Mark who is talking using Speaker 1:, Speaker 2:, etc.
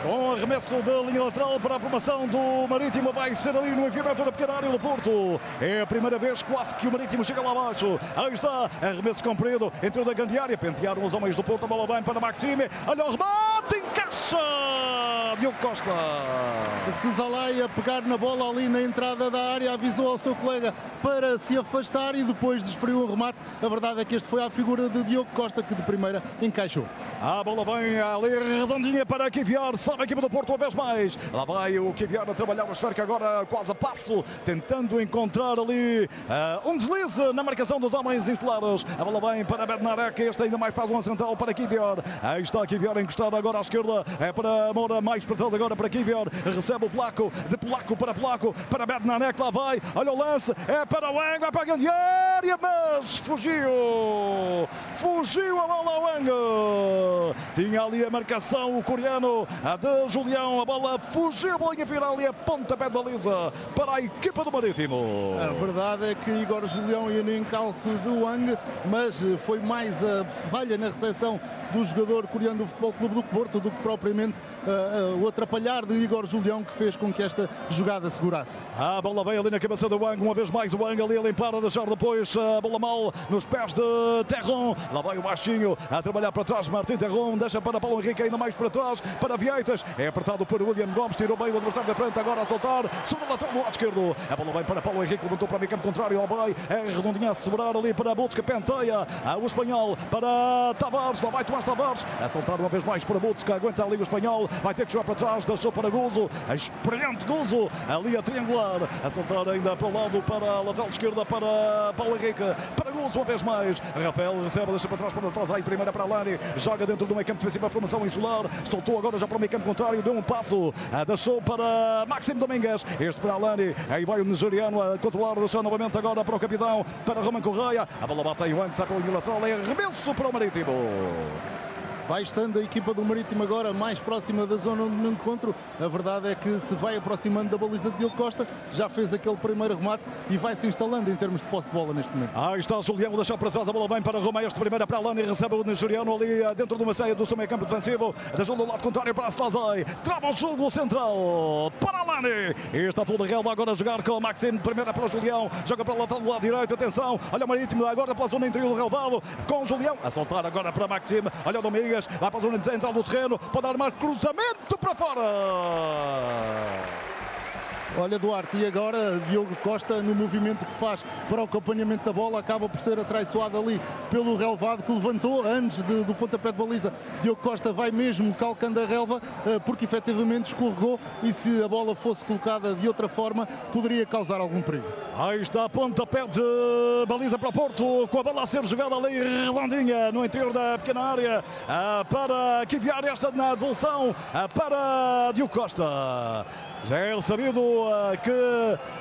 Speaker 1: Com arremesso da linha lateral para a formação do Marítimo, vai ser ali no enviamento da pequena área do Porto. É a primeira vez quase que o Marítimo chega lá abaixo. Aí está, arremesso comprido, entrou da grande área, pentearam os homens do Porto, a bola vem para Maxime, olha o remate, encaixa! Diogo Costa.
Speaker 2: Cesalai a pegar na bola ali na entrada da área, avisou ao seu colega para se afastar e depois desferiu o remate. A verdade é que este foi à figura de Diogo Costa, que de primeira encaixou.
Speaker 1: A bola vem ali redondinha para Kivior, sabe a equipe do Porto uma vez mais. Lá vai o Kivior a trabalhar o esférico agora quase a passo, tentando encontrar ali um deslize na marcação dos homens insulados. A bola vem para Bednarek, este ainda mais faz uma central para Kivior. Aí está Kivior encostado agora à esquerda, é para Moura, mais para trás agora para Kivior. Recebe o Placo, de Placo, para Bednarek, lá vai, olha o lance, é para o Eng, vai para a grande área, mas fugiu a bola ao Eng. Tinha ali a marcação o coreano de Julião, a bola fugiu, a linha final e a pontapé de baliza para a equipa do Marítimo.
Speaker 2: A verdade é que Igor Julião ia no encalço do Wang, mas foi mais a falha na recepção do jogador coreano do Futebol Clube do Porto do que propriamente o atrapalhar de Igor Julião que fez com que esta jogada segurasse.
Speaker 1: A bola veio ali na cabeça do Wang, uma vez mais o Wang ali a limpar, a deixar depois a bola mal nos pés de Terron. Lá vai o baixinho a trabalhar para trás, Martim Terron, deixa para Paulo Henrique ainda mais para trás, para Vieitas, é apertado por William Gomes, tirou bem o adversário da frente, agora a soltar, sobre a lateral do lado esquerdo, a bola vem para Paulo Henrique, levantou para o meio campo contrário, ao bem, é redondinha a segurar ali para Botes, que penteia o espanhol, para Tavares, lá vai Tomás Tavares, a soltar uma vez mais para Botes, que aguenta ali o espanhol, vai ter que jogar para trás, deixou para Guzo, a experiente Guzo, ali a triangular, a soltar ainda para o lado, para a lateral esquerda, para Paulo Henrique, para Guzo uma vez mais, Rafael recebe, deixa para trás para Salazar, primeira para Alani, joga dentro do meio campo defensivo, a formação insular, soltou agora já para o meio campo contrário, deu um passo, deixou para Maxime Domingues, este para Alani, aí vai o nigeriano a controlar, deixou novamente agora para o capitão, para Roman Correia, a bola bate aí o antes, sai pela linha lateral, é arremesso para o Marítimo.
Speaker 2: Vai estando a equipa do Marítimo agora mais próxima da zona onde me encontro. A verdade é que se vai aproximando da baliza de Diogo Costa, já fez aquele primeiro remate e vai se instalando em termos de posse de bola neste momento.
Speaker 1: Aí está Julião, deixar para trás, a bola vem para Roma, este primeira para Alani, recebe o nigeriano ali dentro de uma saia do seu meio campo defensivo, deixou do lado contrário para Salazar, trava o jogo central para Alani, e está tudo a relva agora a jogar com o Maxime, primeira para o Julião, joga para o lateral do lado direito, atenção, olha o Marítimo agora para a zona interior do relvado, com o Julião, a soltar agora para Maxime, olha o Domingues, vai para a zona central do terreno, pode armar cruzamento para fora.
Speaker 2: Olha Duarte, e agora Diogo Costa no movimento que faz para o acompanhamento da bola, acaba por ser atraiçoado ali pelo relvado que levantou antes do pontapé de baliza. Diogo Costa vai mesmo calcando a relva porque efetivamente escorregou e se a bola fosse colocada de outra forma poderia causar algum perigo.
Speaker 1: Aí está pontapé de baliza para o Porto, com a bola a ser jogada ali redondinha no interior da pequena área para Kiviar, esta na devolução para Diogo Costa. Já é sabido que